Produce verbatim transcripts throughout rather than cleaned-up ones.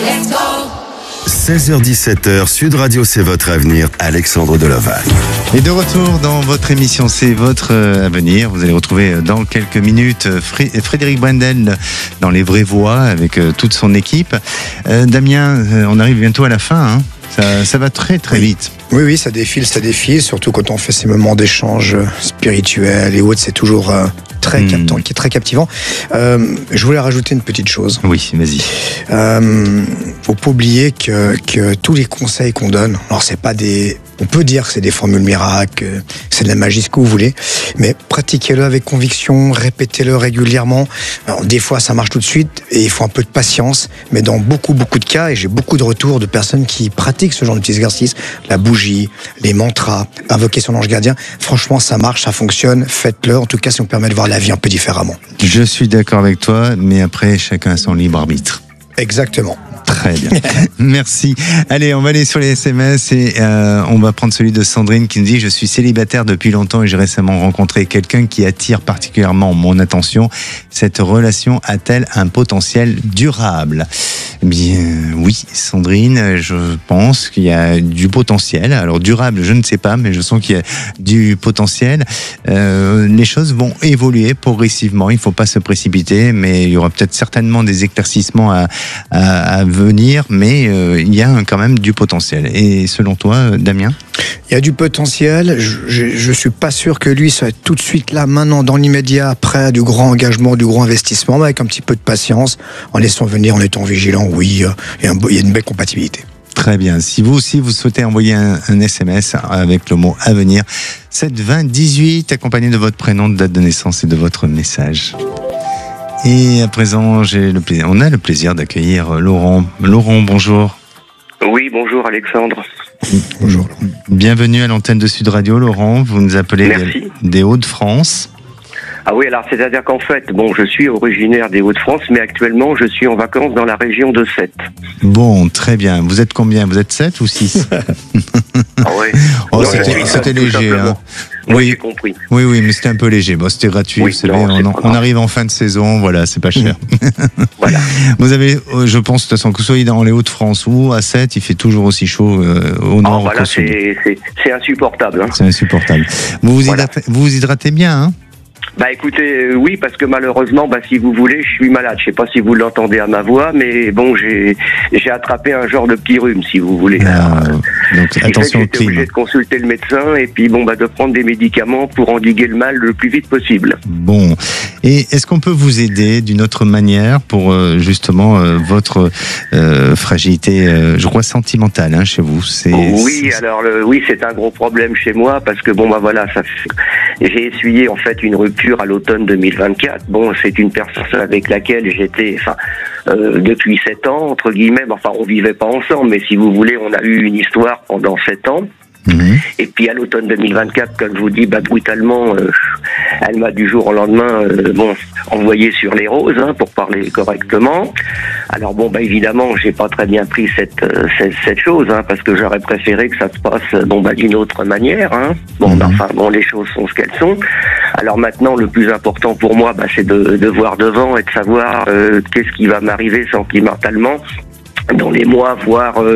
Let's go. seize heures dix-sept heures, Sud Radio, c'est votre avenir, Alexandre Deloval. Et de retour dans votre émission, c'est votre avenir. Vous allez retrouver dans quelques minutes Frédéric Brendel dans Les Vraies Voix avec toute son équipe. Euh, Damien, on arrive bientôt à la fin, hein. Ça, ça va très très oui. vite. Oui, oui, ça défile, ça défile, surtout quand on fait ces moments d'échange spirituels et autres, c'est toujours euh, très mmh. captant, qui est très captivant. Euh, je voulais rajouter une petite chose. Oui, vas-y. Euh, faut pas oublier que, que tous les conseils qu'on donne, alors c'est pas des, on peut dire que c'est des formules miracles, que c'est de la magie, ce que vous voulez, mais pratiquez-le avec conviction, répétez-le régulièrement. Alors, des fois, ça marche tout de suite et il faut un peu de patience, mais dans beaucoup, beaucoup de cas, et j'ai beaucoup de retours de personnes qui pratiquent ce genre de petits exercices, la bougie, les mantras, invoquer son ange gardien, franchement, ça marche, ça fonctionne, faites-le, en tout cas, ça nous permet de voir la vie un peu différemment. Je suis d'accord avec toi, mais après, chacun a son libre arbitre. Exactement. Très bien. Merci. Allez, on va aller sur les S M S et euh, on va prendre celui de Sandrine qui nous dit « Je suis célibataire depuis longtemps et j'ai récemment rencontré quelqu'un qui attire particulièrement mon attention. Cette relation a-t-elle un potentiel durable ?» Bien, oui, Sandrine, je pense qu'il y a du potentiel. Alors, durable, je ne sais pas, mais je sens qu'il y a du potentiel. Euh, les choses vont évoluer progressivement. Il ne faut pas se précipiter, mais il y aura peut-être certainement des éclaircissements à, à, à venir, mais euh, il y a quand même du potentiel. Et selon toi, Damien ? Il y a du potentiel. Je ne suis pas sûr que lui soit tout de suite là, maintenant, dans l'immédiat, prêt à du grand engagement, du grand investissement, mais avec un petit peu de patience, en laissant venir, en étant vigilant. Oui, il y a, un, il y a une belle compatibilité. Très bien. Si vous aussi, vous souhaitez envoyer un, un S M S avec le mot avenir, sept vingt dix-huit, accompagné de votre prénom, de date de naissance et de votre message. Et à présent, j'ai le plaisir, on a le plaisir d'accueillir Laurent. Laurent, bonjour. Oui, bonjour Alexandre. Bonjour. Bienvenue à l'antenne de Sud Radio, Laurent. Vous nous appelez des, des Hauts-de-France. Ah oui, alors c'est-à-dire qu'en fait, bon, je suis originaire des Hauts-de-France, mais actuellement, je suis en vacances dans la région de Sète. Bon, très bien. Vous êtes combien ? Vous êtes sept ou six ? Ah oui. Oh, c'était, c'était léger, hein. Oui, oui, j'ai compris. Oui, oui, mais c'était un peu léger. Bon, c'était gratuit. Oui, vous savez, non, on, on arrive en fin de saison, voilà, c'est pas cher. Voilà. Vous avez, je pense, de toute façon, que vous soyez dans les Hauts-de-France ou à Sète, il fait toujours aussi chaud euh, au nord. Oh, voilà, c'est, c'est, c'est insupportable. Hein. C'est insupportable. Vous vous, voilà. hydratez, vous vous hydratez bien, hein ? Bah écoutez, euh, oui, parce que malheureusement, bah si vous voulez, je suis malade. Je sais pas si vous l'entendez à ma voix, mais bon, j'ai j'ai attrapé un genre de petit rhume, si vous voulez. Ah, Alors, donc attention au J'étais clim. obligé de consulter le médecin et puis bon, bah de prendre des médicaments pour endiguer le mal le plus vite possible. Bon, et est-ce qu'on peut vous aider d'une autre manière pour euh, justement euh, votre euh, fragilité, euh, je crois sentimentale, hein, chez vous ? C'est, oui, c'est... alors le, oui, c'est un gros problème chez moi parce que bon, bah voilà, ça. J'ai essuyé en fait une rupture à l'automne deux mille vingt-quatre. Bon, c'est une personne avec laquelle j'étais, enfin, euh, depuis sept ans entre guillemets. Enfin, on vivait pas ensemble, mais si vous voulez, on a eu une histoire pendant sept ans. Mmh. Et puis à l'automne deux mille vingt-quatre, comme je vous dis, bah brutalement, euh, elle m'a du jour au lendemain, euh, bon, envoyé sur les roses, hein, pour parler correctement. Alors bon, bah évidemment, j'ai pas très bien pris cette euh, cette, cette chose, hein, parce que j'aurais préféré que ça se passe, bon, bah d'une autre manière, hein. Bon, mmh. bah, enfin, bon, les choses sont ce qu'elles sont. Alors maintenant, le plus important pour moi, bah, c'est de, de voir devant et de savoir euh, qu'est-ce qui va m'arriver sentimentalement dans les mois, voire euh,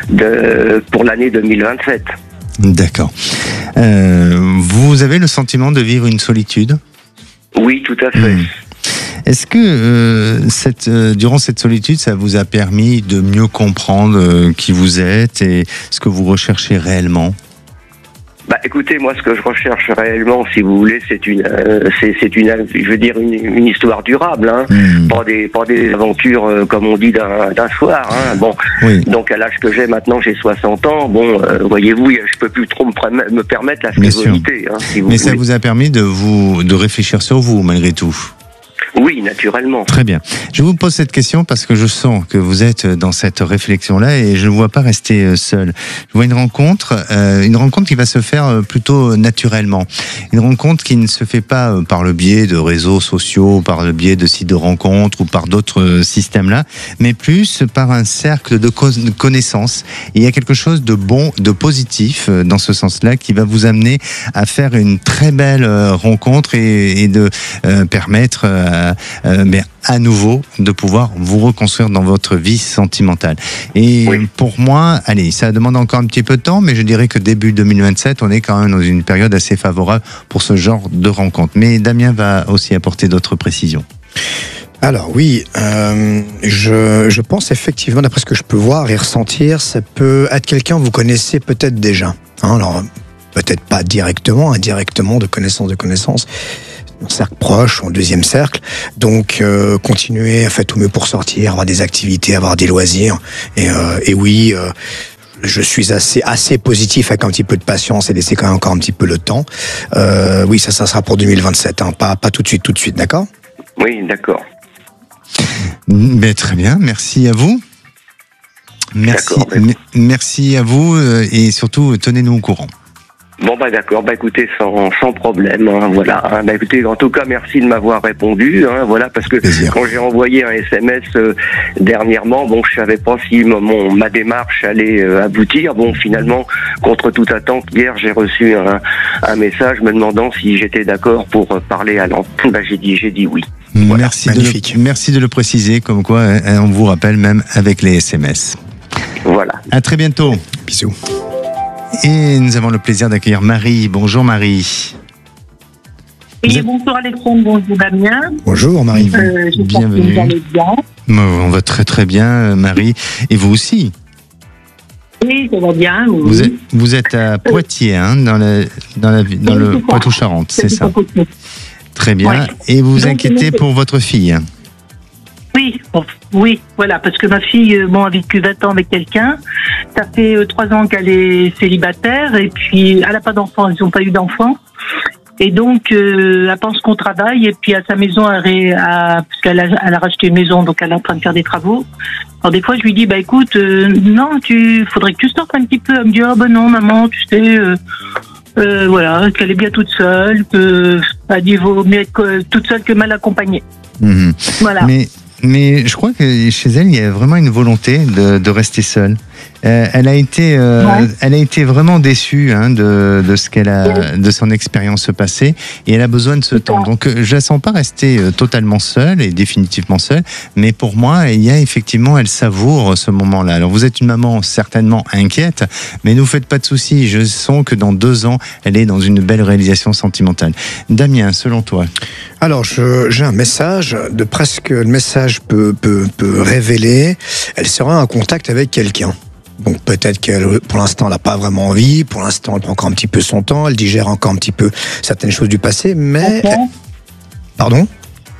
de, pour l'année deux mille vingt-sept. D'accord. Euh, vous avez le sentiment de vivre une solitude ? Oui, tout à fait. Mmh. Est-ce que euh, cette, euh, durant cette solitude, ça vous a permis de mieux comprendre euh, qui vous êtes et ce que vous recherchez réellement ? Bah, écoutez, moi, ce que je recherche réellement, si vous voulez, c'est une, euh, c'est, c'est une, je veux dire, une, une histoire durable, hein. Mmh. Pas des, pas des aventures, euh, comme on dit, d'un, d'un soir, hein. Bon. Oui. Donc, à l'âge que j'ai maintenant, j'ai soixante ans. Bon, euh, voyez-vous, je peux plus trop me, pré- me permettre la frivolité, hein, si vous Mais voulez. Ça vous a permis de vous, de réfléchir sur vous, malgré tout. Oui, naturellement. Très bien. Je vous pose cette question parce que je sens que vous êtes dans cette réflexion-là et je ne vois pas rester seul. Je vois une rencontre, euh, une rencontre qui va se faire plutôt naturellement. Une rencontre qui ne se fait pas par le biais de réseaux sociaux, par le biais de sites de rencontres ou par d'autres systèmes-là, mais plus par un cercle de connaissances. Et il y a quelque chose de bon, de positif dans ce sens-là qui va vous amener à faire une très belle rencontre et, et de euh, permettre à à, euh, mais à nouveau de pouvoir vous reconstruire dans votre vie sentimentale. Et oui. Pour moi, allez, ça demande encore un petit peu de temps, mais je dirais que début deux mille vingt-sept, on est quand même dans une période assez favorable pour ce genre de rencontre. Mais Damien va aussi apporter d'autres précisions. Alors oui, euh, je, je pense effectivement, d'après ce que je peux voir et ressentir, ça peut être quelqu'un que vous connaissez peut-être déjà. Hein, alors, peut-être pas directement, indirectement, de connaissance de connaissance, un cercle proche, en deuxième cercle. Donc, euh, continuer à faire tout mieux pour sortir, avoir des activités, avoir des loisirs. Et, euh, et oui... Euh, je suis assez assez positif avec un petit peu de patience et laisser quand même encore un petit peu le temps. Euh, oui, ça, ça sera pour deux mille vingt-sept, hein, pas pas tout de suite, tout de suite, d'accord ? Oui, d'accord. Mais très bien, merci à vous. Merci, m- merci à vous et surtout tenez-nous au courant. Bon bah d'accord, bah écoutez, sans sans problème, hein, voilà. Hein, bah écoutez, en tout cas, merci de m'avoir répondu, hein, voilà, parce que Plaisir. Quand j'ai envoyé un S M S euh, dernièrement, bon, je savais pas si mon ma démarche allait euh, aboutir. Bon, finalement, contre toute attente, hier, j'ai reçu un un message me demandant si j'étais d'accord pour euh, parler à l'antenne. Bah j'ai dit j'ai dit oui. Voilà, merci magnifique. de le, merci de le préciser, comme quoi hein, on vous rappelle même avec les S M S. Voilà. À très bientôt. Bisous. Et nous avons le plaisir d'accueillir Marie. Bonjour Marie. Et êtes... bonjour Alexandre, bonjour Damien. Bonjour Marie. Euh, Bienvenue. Vous allez bien. On va très très bien Marie. Et vous aussi? Oui, ça va bien. Oui. Vous, êtes, vous êtes à Poitiers, hein, dans, la, dans, la, dans oui, le Poitou-Charentes, c'est, c'est ça? Très bien. Ouais. Et vous vous Donc, inquiétez pour votre fille? Oui, bon, oui, voilà, parce que ma fille bon, a vécu vingt ans avec quelqu'un. Ça fait euh, trois ans qu'elle est célibataire et puis elle n'a pas d'enfants, ils n'ont pas eu d'enfants. Et donc, euh, elle pense qu'on travaille et puis à sa maison, elle ré, à, parce qu'elle a, elle a racheté une maison, donc elle est en train de faire des travaux. Alors des fois, je lui dis, bah écoute, euh, non, tu faudrait que tu sortes un petit peu. Elle me dit, oh ben non, maman, tu sais... Euh, Euh, voilà, qu'elle est bien toute seule, que elle dit vaut mieux être toute seule que mal accompagnée. Mmh. Voilà. Mais, mais je crois que chez elle, il y a vraiment une volonté de, de rester seule. Euh, elle a été, euh, ouais. elle a été vraiment déçue hein, de, de ce qu'elle a, de son expérience passée, et elle a besoin de ce C'est temps. Ça. Donc, je la sens pas rester totalement seule et définitivement seule, mais pour moi, il y a effectivement, elle savoure ce moment-là. Alors, vous êtes une maman certainement inquiète, mais ne vous faites pas de soucis. Je sens que dans deux ans, elle est dans une belle réalisation sentimentale. Damien, selon toi? Alors, je, j'ai un message de presque, le message peut, peut, peut révéler, elle sera en contact avec quelqu'un. Donc peut-être qu'elle, pour l'instant, elle n'a pas vraiment envie. Pour l'instant, elle prend encore un petit peu son temps. Elle digère encore un petit peu certaines choses du passé. Mais... Okay. Pardon ?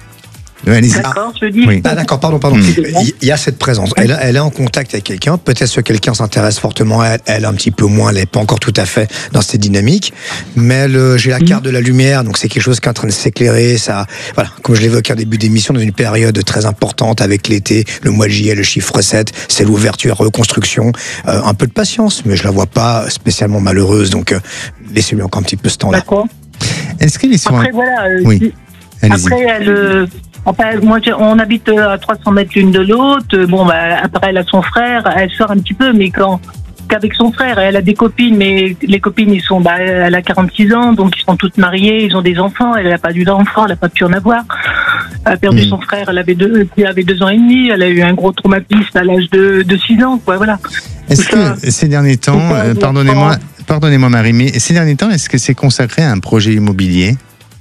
D'accord, je dis. Oui. Ah d'accord, pardon, pardon. Il y a cette présence. Elle, elle est en contact avec quelqu'un. Peut-être que quelqu'un s'intéresse fortement à elle, elle un petit peu moins. Elle n'est pas encore tout à fait dans cette dynamique. Mais le, j'ai la carte de la lumière, donc c'est quelque chose qui est en train de s'éclairer. Ça, voilà, comme je l'évoquais en début d'émission, dans une période très importante avec l'été, le mois de juillet, le chiffre sept, c'est l'ouverture, la reconstruction. Euh, un peu de patience, mais je la vois pas spécialement malheureuse. Donc euh, laissez-lui encore un petit peu ce temps-là. D'accord. Est-ce qu'elle est sur Après, un... voilà. Euh, oui. Allez-y. Après, elle. Euh... Enfin, moi, on habite à trois cents mètres l'une de l'autre. Bon, bah, après, elle a son frère. Elle sort un petit peu, mais quand qu'avec son frère, elle a des copines, mais les copines, ils sont, bah, elle a quarante-six ans, donc ils sont toutes mariées, ils ont des enfants. Elle n'a pas eu d'enfants, elle n'a pas pu en avoir. Elle a perdu mmh. son frère. Elle avait deux, elle avait deux ans et demi. Elle a eu un gros traumatisme à l'âge de, de six ans, quoi. Voilà. Est-ce que ça, ces derniers temps, euh, pardonnez-moi, pardonnez-moi, Marie, mais ces derniers temps, est-ce que c'est consacré à un projet immobilier?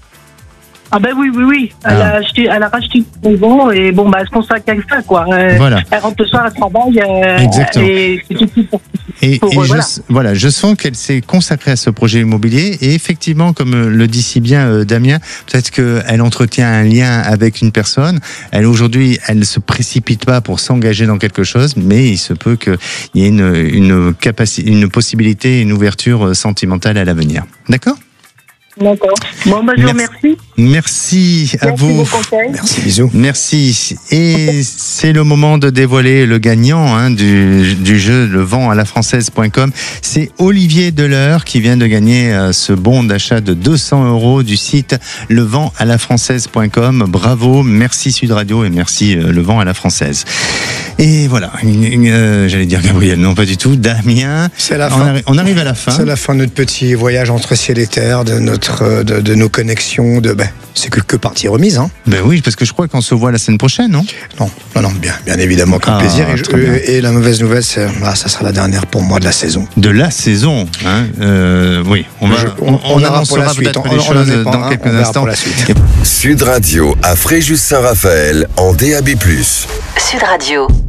Ah ben oui, oui, oui. Elle, ah. a acheté, elle a racheté une maison et bon, bah, elle se consacre à ça, quoi. Elle, voilà. Elle rentre le soir, elle travaille. Euh, Exactement. Et c'est tout pour, et, pour, et euh, je, voilà. voilà, je sens qu'elle s'est consacrée à ce projet immobilier et effectivement, comme le dit si bien euh, Damien, peut-être qu'elle entretient un lien avec une personne. Elle, aujourd'hui, elle ne se précipite pas pour s'engager dans quelque chose, mais il se peut qu'il y ait une, une, capacité, une possibilité, une ouverture sentimentale à l'avenir. D'accord ? D'accord. Bon, bah, je vous remercie. Merci à Merci vous. Merci, bisous. Merci. Et c'est le moment de dévoiler le gagnant hein, du, du jeu le vent à la française point com. C'est Olivier Deleur qui vient de gagner euh, ce bon d'achat de deux cents euros du site le vent à la française point com. Bravo, merci Sud Radio et merci euh, le vent à la française. Et voilà, euh, j'allais dire Gabriel, non pas du tout. Damien, c'est la on, fin. Arri- on arrive à la fin. C'est la fin de notre petit voyage entre ciel et terre, de notre, de, de nos connexions, de, bah, ouais, c'est que, que partie remise. Hein. Ben oui, parce que je crois qu'on se voit la semaine prochaine, non? Non, non, non, bien, bien évidemment, qu'un Ah, plaisir. Et, je- très bien. et la mauvaise nouvelle, c'est, ah, ça sera la dernière pour moi de la saison. De la saison, hein. Euh, oui, on va, Je- on, on, on verra pour la annoncera suite. peut-être On- les on en choses est pas, dans hein, quelques on verra instants. pour la suite. Sud Radio à Fréjus-Saint-Raphaël en D A B plus. Sud Radio.